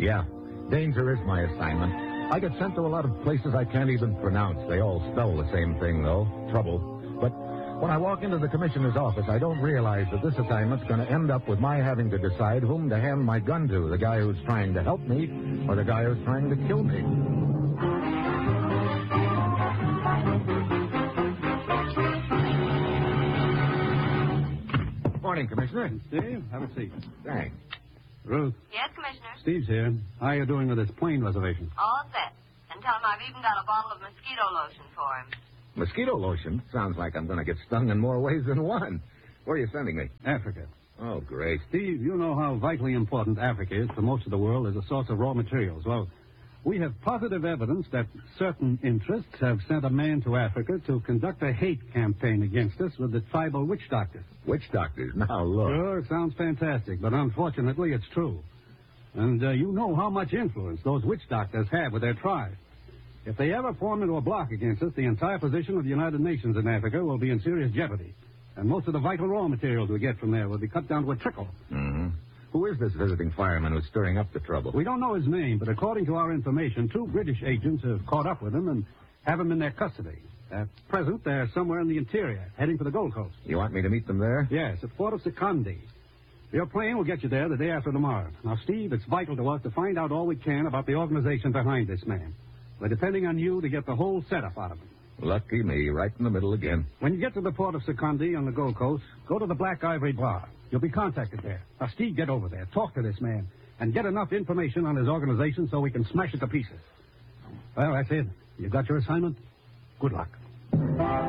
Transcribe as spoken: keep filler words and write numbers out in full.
Yeah, danger is my assignment. I get sent to a lot of places I can't even pronounce. They all spell the same thing, though, trouble. But when I walk into the commissioner's office, I don't realize that this assignment's going to end up with my having to decide whom to hand my gun to, the guy who's trying to help me or the guy who's trying to kill me. Morning, Commissioner. Steve, have a seat. Thanks. Ruth. Yes, Commissioner? Steve's here. How are you doing with this plane reservation? All set. And tell him I've even got a bottle of mosquito lotion for him. Mosquito lotion? Sounds like I'm going to get stung in more ways than one. Where are you sending me? Africa. Oh, great. Steve, you know how vitally important Africa is to most of the world as a source of raw materials. Well, we have positive evidence that certain interests have sent a man to Africa to conduct a hate campaign against us with the tribal witch doctors. Witch doctors? Now, look. Sure, it sounds fantastic, but unfortunately it's true. And uh, you know how much influence those witch doctors have with their tribe. If they ever form into a block against us, the entire position of the United Nations in Africa will be in serious jeopardy. And most of the vital raw materials we get from there will be cut down to a trickle. Mm-hmm. Who is this visiting fireman who's stirring up the trouble? We don't know his name, but according to our information, two British agents have caught up with him and have him in their custody. At present, they're somewhere in the interior, heading for the Gold Coast. You want me to meet them there? Yes, at Fort of Secondi. Your plane will get you there the day after tomorrow. Now, Steve, it's vital to us to find out all we can about the organization behind this man. We're depending on you to get the whole setup out of him. Lucky me, right in the middle again. When you get to the Port of Secondi on the Gold Coast, go to the Black Ivory Bar. You'll be contacted there. Now, Steve, get over there. Talk to this man. And get enough information on his organization so we can smash it to pieces. Well, that's it. You got your assignment? Good luck.